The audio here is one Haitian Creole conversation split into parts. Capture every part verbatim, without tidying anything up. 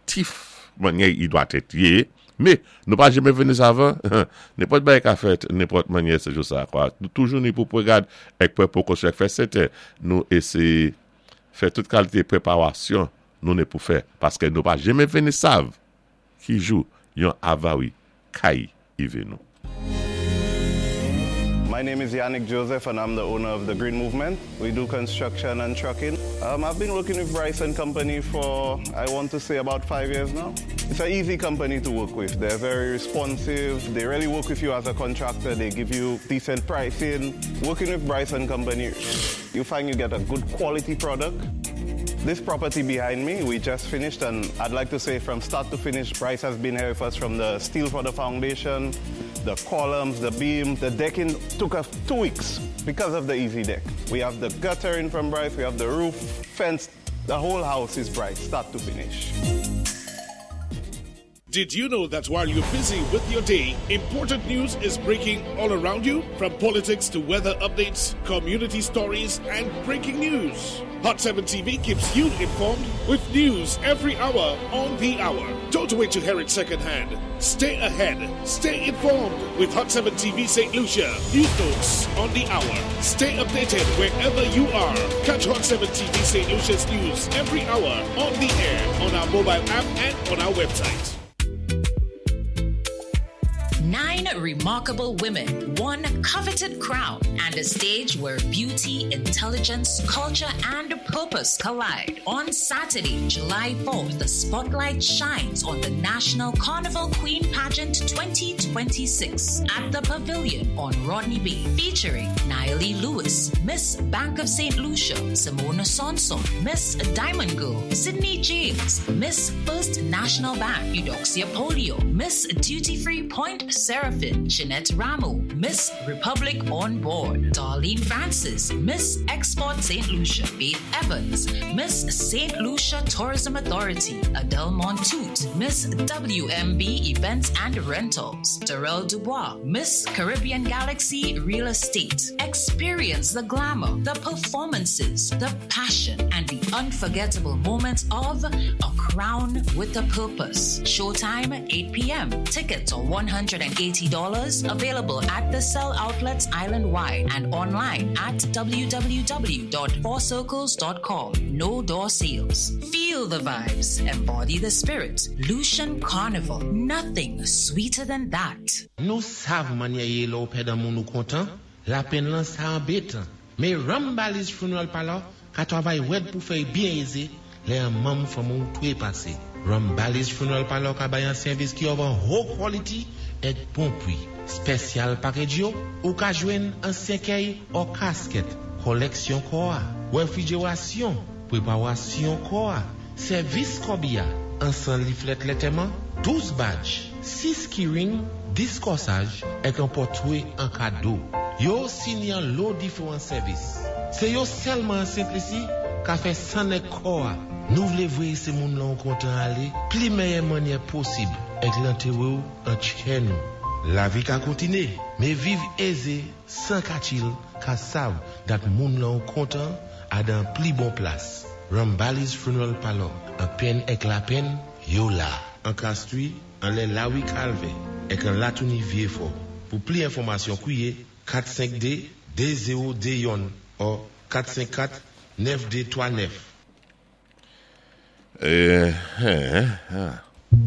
actif, manière il doit être lié. Mais nous pas jamais venir avant, n'importe quoi qu'a fait, n'importe manière c'est juste ça quoi. Nous toujours nous pour regarder avec pour qu'on se fait c'était nous essayer faire toute qualité de préparation nous ne pour faire parce que nous pas jamais venir savent qui joue yon avawi kai ivenu. My name is Yannick Joseph and I'm the owner of The Green Movement. We do construction and trucking. Um, I've been working with Bryce and Company for, I want to say, about five years now. It's an easy company to work with. They're very responsive. They really work with you as a contractor. They give you decent pricing. Working with Bryce and Company, you find you get a good quality product. This property behind me, we just finished, and I'd like to say from start to finish, Bryce has been here with us from the steel for the foundation, the columns, the beam. The decking took us two weeks because of the Easy Deck. We have the guttering from Bryce, we have the roof, fence, the whole house is Bryce, start to finish. Did you know that while you're busy with your day, important news is breaking all around you? From politics to weather updates, community stories, and breaking news. Hot seven T V keeps you informed with news every hour on the hour. Don't wait to hear it secondhand. Stay ahead. Stay informed with Hot seven T V Saint Lucia. News notes on the hour. Stay updated wherever you are. Catch Hot seven T V Saint Lucia's news every hour on the air, on our mobile app, and on our website. Nine remarkable women, one coveted crown, and a stage where beauty, intelligence, culture, and purpose collide. On Saturday, July fourth, the spotlight shines on the National Carnival Queen Pageant twenty twenty-six at the Pavilion on Rodney Bay, featuring Naili Lewis, Miss Bank of Saint Lucia, Simona Sonson, Miss Diamond Girl, Sydney James, Miss First National Bank, Eudoxia Polio, Miss Duty Free Point Seraphim, Jeanette Ramo, Miss Republic on Board, Darlene Francis, Miss Export Saint Lucia, Faith Evans, Miss Saint Lucia Tourism Authority, Adele Montoute, Miss W M B Events and Rentals, Darrell Dubois, Miss Caribbean Galaxy Real Estate. Experience the glamour, the performances, the passion, and the unforgettable moments of A Crown with a Purpose. Showtime eight p.m. Tickets are one hundred eighty dollars, available at the Cell Outlets island-wide and online at w w w dot four circles dot com. No door sales. Feel the vibes, embody the spirit. Lucian Carnival. Nothing sweeter than that. Nous savons manier l'eau pédant nous content, la peine là ça embête. Mais Rambalis Funeral Parlor, qu'a travail web pour faire bien aisé, les membres font tout est passé. Rambalis Funeral Parlor a un service qui offre haut quality et bon prix. Spécial package ou ka joindre un cercueil ou casquette, collection quoi, réfrigération, préparation quoi, service Kobia, ensemble leaflet lettement, douze badges, six keyring, dix corsages et un portrait en cadeau. Yo signant l'eau différents services. C'est yo seulement simplici qu'a fait sans quoi. Nous voulons voir ces moun là content aller, plus meilleure manière possible. Et l'enterrou en chien nous. La vie a continué, mais vivre aisé sans kachil, ka sav, dat moun là content à dans plus bon place. Rambalis Funeral Parlor, en peine avec la peine, yo là. En Castries, en les Lawi Calvé, et en Latouni Vieux-Fort. Pour plus d'informations, couillez quatre cinq D deux zéro D yon ou quatre cinq quatre neuf D trente-neuf. Eh, eh, ah.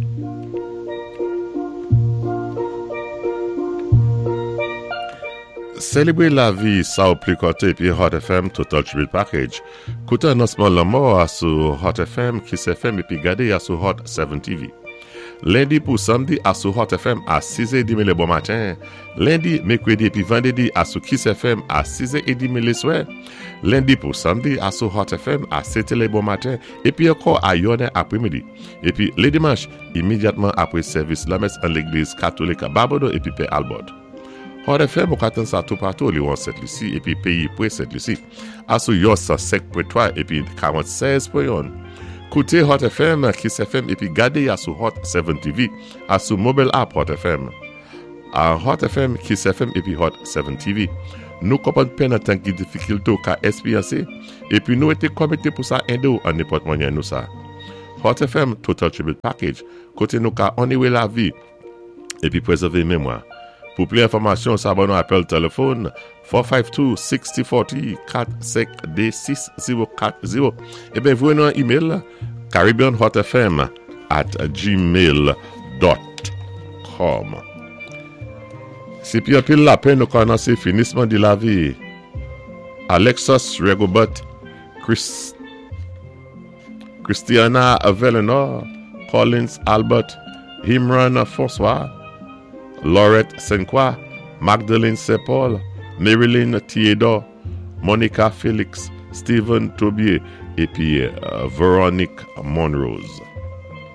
Célébrer la vie, ça au plus côté, puis Hot F M Total Tribute Package. Coûte un lancement la mort sur Hot F M, qui s'est fait, et puis garder sur Hot sept T V. Lundi pour samedi à sur Hot F M à six heures dix le bon matin. Lundi, mercredi et puis vendredi à sur Kiss F M à six heures dix le soir. Lundi pour samedi à sur Hot F M à sept heures le bon matin. Et puis encore à Yonne après-midi. Et puis les dimanches, immédiatement après service la messe en l'église catholique à Barbados et puis Père Albert. Hot F M, on attend ça tout partout, les on sept Lucie et puis pays pour sept Lucie. À sur Yos cinq point trois et puis quarante-seize point un. Écoutez Hot F M, Kiss F M et puis gardez à sur Hot sept T V, à sur mobile app Hot F M. À Hot F M, Kiss F M et puis Hot sept T V. Nous comprenons peine en tant que difficulté qu'à expériencer et puis nous étions committés pour ça aider en n'importe moyen nous ça. Hot F M Total Tribute Package. Côté nous ka eniwe la vie et puis préserver mémoire. Pour plus d'informations, s'abonner à appel téléphone four five two, six zero four zero, four cinq deux six zero quatre zero. Et bien, vous avez un email caribbean hot f m at gmail dot com. Si puis un pile la peine, nous connaissons finissement de la vie. Alexis Regobert, Chris, Christiana Vellenor, Collins Albert, Imran François, Laurette Saint-Croix, Magdalene Saint-Paul, Marilyn Theodore, Monica Felix, Stephen Tobier et puis euh, Véronique Monrose.